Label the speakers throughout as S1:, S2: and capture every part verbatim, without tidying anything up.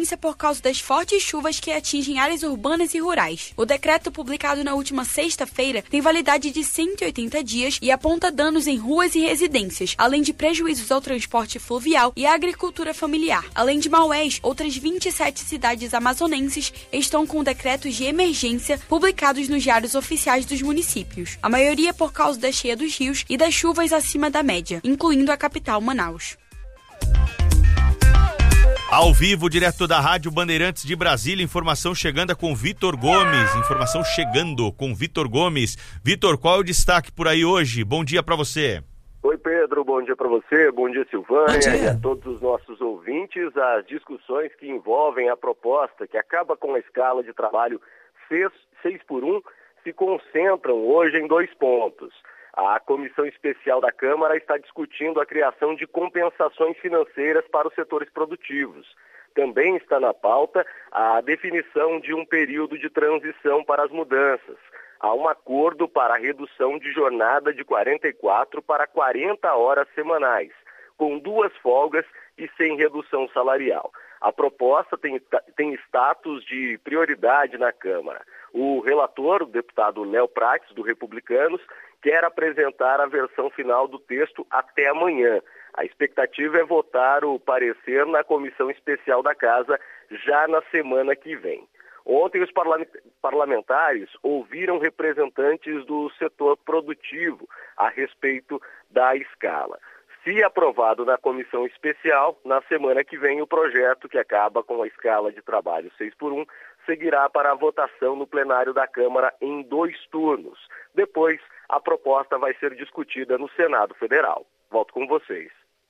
S1: emergência por causa das fortes chuvas que atingem áreas urbanas e rurais. O decreto publicado na última sexta-feira tem validade de cento e oitenta dias e aponta danos em ruas e residências, além de prejuízos ao transporte fluvial e à agricultura familiar. Além de Maués, outras vinte e sete cidades amazonenses estão com decretos de emergência publicados nos diários oficiais dos municípios. A maioria por causa da cheia dos rios e das chuvas acima da média, incluindo a capital Manaus.
S2: Ao vivo, direto da Rádio Bandeirantes de Brasília, informação chegando com Vitor Gomes. Informação chegando com Vitor Gomes. Vitor, qual é o destaque por aí hoje? Bom dia para você.
S3: Oi, Pedro, bom dia para você, bom dia, Silvânia, bom dia. E a todos os nossos ouvintes. As discussões que envolvem a proposta que acaba com a escala de trabalho seis por um se concentram hoje em dois pontos. A Comissão Especial da Câmara está discutindo a criação de compensações financeiras para os setores produtivos. Também está na pauta a definição de um período de transição para as mudanças. Há um acordo para a redução de jornada de quarenta e quatro para quarenta horas semanais, com duas folgas e sem redução salarial. A proposta tem, tem status de prioridade na Câmara. O relator, o deputado Léo Prates, do Republicanos, quer apresentar a versão final do texto até amanhã. A expectativa é votar o parecer na Comissão Especial da Casa já na semana que vem. Ontem os parlamentares ouviram representantes do setor produtivo a respeito da escala. Se aprovado na comissão especial, na semana que vem o projeto, que acaba com a escala de trabalho seis por um, seguirá para a votação no plenário da Câmara em dois turnos. Depois, a proposta vai ser discutida no Senado Federal. Volto com vocês.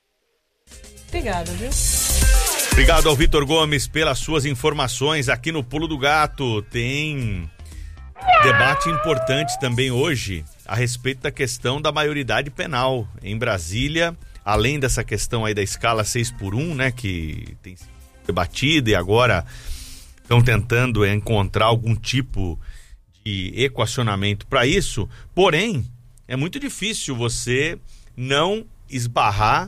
S4: Obrigada, viu?
S2: Obrigado ao Vitor Gomes pelas suas informações aqui no Pulo do Gato. Tem debate importante também hoje a respeito da questão da maioridade penal em Brasília, além dessa questão aí da escala seis por um, né, que tem sido debatida e agora estão tentando encontrar algum tipo de equacionamento para isso. Porém, é muito difícil você não esbarrar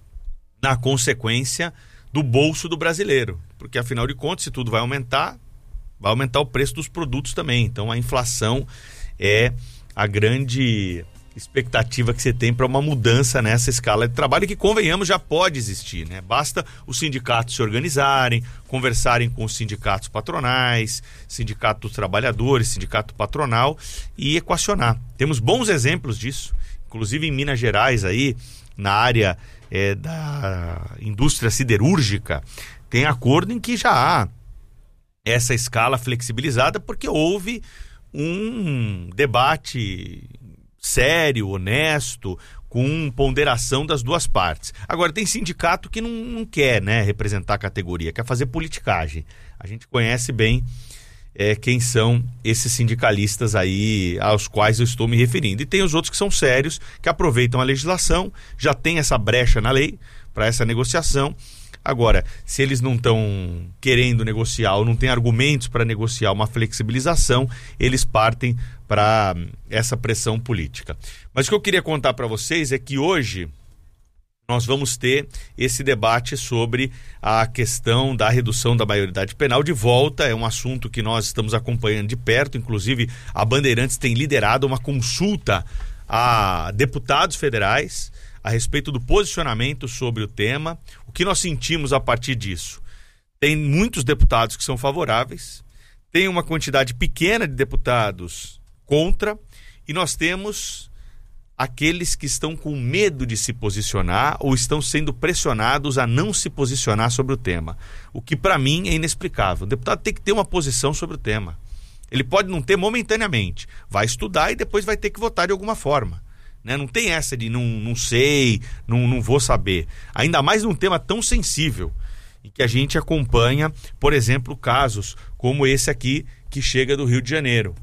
S2: na consequência do bolso do brasileiro, porque afinal de contas, se tudo vai aumentar, vai aumentar o preço dos produtos também. Então a inflação é a grande expectativa que você tem para uma mudança nessa escala de trabalho, que, convenhamos, já pode existir, né? Basta os sindicatos se organizarem, conversarem com os sindicatos patronais, sindicato dos trabalhadores, sindicato patronal, e equacionar. Temos bons exemplos disso, inclusive em Minas Gerais, aí, na área é, da indústria siderúrgica, tem acordo em que já há essa escala flexibilizada, porque houve um debate sério, honesto, com ponderação das duas partes. Agora, tem sindicato que não, não quer, né, representar a categoria, quer fazer politicagem. A gente conhece bem é, quem são esses sindicalistas aí aos quais eu estou me referindo. E tem os outros que são sérios, que aproveitam a legislação, já tem essa brecha na lei para essa negociação. Agora, se eles não estão querendo negociar ou não têm argumentos para negociar uma flexibilização, eles partem para essa pressão política. Mas o que eu queria contar para vocês é que hoje nós vamos ter esse debate sobre a questão da redução da maioridade penal de volta. É um assunto que nós estamos acompanhando de perto, inclusive a Bandeirantes tem liderado uma consulta a deputados federais a respeito do posicionamento sobre o tema. O que nós sentimos a partir disso? Tem muitos deputados que são favoráveis, tem uma quantidade pequena de deputados contra, e nós temos aqueles que estão com medo de se posicionar ou estão sendo pressionados a não se posicionar sobre o tema, o que para mim é inexplicável. O deputado tem que ter uma posição sobre o tema. Ele pode não ter momentaneamente, vai estudar e depois vai ter que votar de alguma forma. Né? Não tem essa de não, não sei, não, não vou saber. Ainda mais num tema tão sensível, e que a gente acompanha, por exemplo, casos como esse aqui que chega do Rio de Janeiro.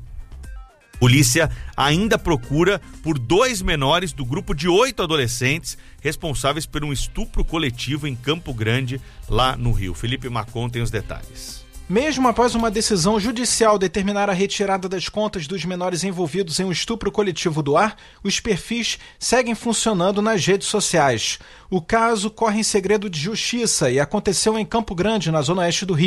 S2: Polícia ainda procura por dois menores do grupo de oito adolescentes responsáveis por um estupro coletivo em Campo Grande, lá no Rio. Felipe Macon tem os detalhes.
S5: Mesmo após uma decisão judicial determinar a retirada das contas dos menores envolvidos em um estupro coletivo do ar, os perfis seguem funcionando nas redes sociais. O caso corre em segredo de justiça e aconteceu em Campo Grande, na zona oeste do Rio.